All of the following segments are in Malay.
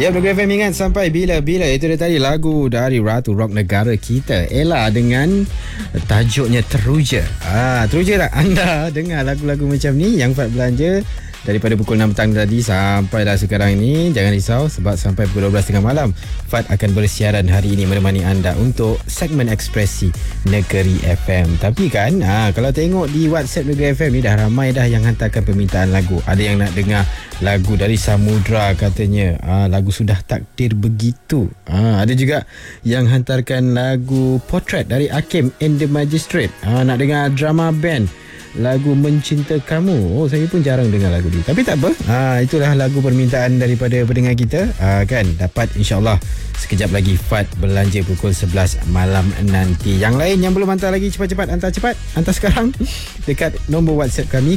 Ya, Negeri FM ingat sampai bila-bila. Itu dia tadi lagu dari Ratu Rock negara kita, Ella, dengan tajuknya Teruja. Teruja tak anda dengar lagu-lagu macam ni yang Fat belanja daripada pukul 6 petang tadi sampai dah sekarang ni? Jangan risau, sebab sampai pukul 12 tengah malam Fat akan bersiaran hari ini menemani anda untuk segmen ekspresi Negeri FM. Tapi kan kalau tengok di WhatsApp Negeri FM ni, dah ramai dah yang hantarkan permintaan lagu. Ada yang nak dengar lagu dari Samudra katanya, lagu Sudah Takdir Begitu. Ada juga yang hantarkan lagu Portrait dari Hakim and the Magistrate. Nak dengar drama band lagu Mencinta Kamu. Saya pun jarang dengar lagu ni, tapi tak apa. Itulah lagu permintaan daripada pendengar kita. Kan dapat insyaAllah sekejap lagi Fat belanja pukul 11 malam nanti. Yang lain yang belum hantar lagi, cepat-cepat hantar, cepat hantar sekarang dekat nombor WhatsApp kami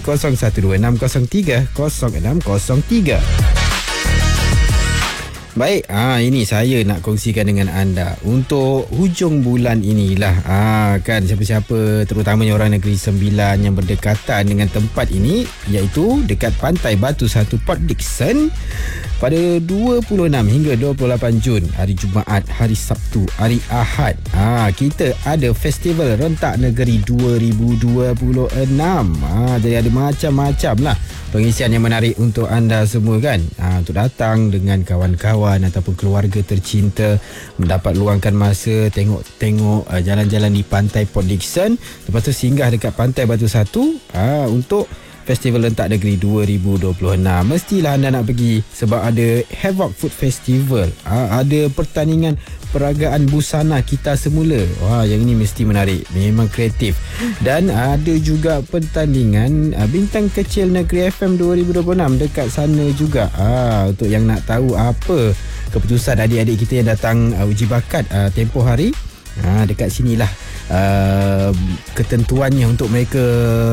0126030603. Baik, ini saya nak kongsikan dengan anda untuk hujung bulan inilah. Kan siapa-siapa, terutamanya orang Negeri Sembilan yang berdekatan dengan tempat ini, iaitu dekat Pantai Batu Satu Port Dickson, pada 26 hingga 28 Jun, hari Jumaat, hari Sabtu, hari Ahad. Kita ada Festival Rentak Negeri 2026. Jadi ada macam-macam lah pengisian yang menarik untuk anda semua kan. Untuk datang dengan kawan-kawan ataupun keluarga tercinta, mendapat luangkan masa tengok jalan-jalan di Pantai Port Dickson, lepas tu singgah dekat Pantai Batu Satu untuk Festival Rentak Negeri 2026. Mestilah anda nak pergi sebab ada Havoc Food Festival, ada pertandingan peragaan busana kita semula. Yang ini mesti menarik, memang kreatif. Dan ada juga pertandingan Bintang Kecil Negeri FM 2026 dekat sana juga. Untuk yang nak tahu apa keputusan adik-adik kita yang datang uji bakat tempoh hari, dekat sinilah ketentuannya untuk mereka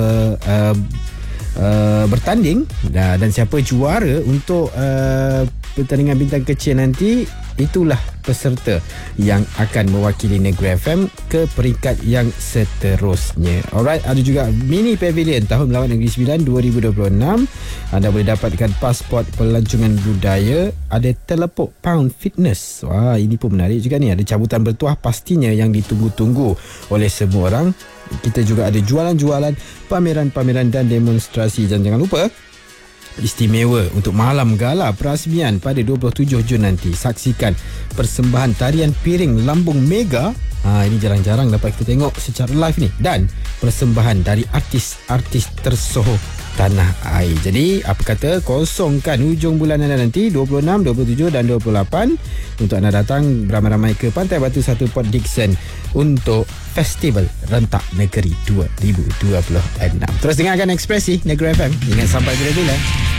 bertanding, dan siapa juara untuk pertandingan Bintang Kecil nanti, itulah peserta yang akan mewakili Negeri FM ke peringkat yang seterusnya. Alright, ada juga mini pavilion Tahun Melawat Negeri Sembilan 2026. Anda boleh dapatkan pasport pelancongan budaya, ada teleport pound fitness. Ini pun menarik juga ni. Ada cabutan bertuah pastinya yang ditunggu-tunggu oleh semua orang. Kita juga ada jualan-jualan, pameran-pameran dan demonstrasi. Dan jangan lupa istimewa untuk malam gala perasmian pada 27 Jun nanti. Saksikan persembahan tarian piring lambung mega. Ini jarang-jarang dapat kita tengok secara live ni. Dan persembahan dari artis-artis tersohor tanah air. Jadi apa kata, kosongkan hujung bulan anda nanti 26, 27 dan 28 untuk anda datang beramai-ramai ke Pantai Batu Satu Port Dickson untuk Festival Rentak Negeri 2026. Terus dengarkan Ekspresi Negeri FM. Ingat sampai bila-bila.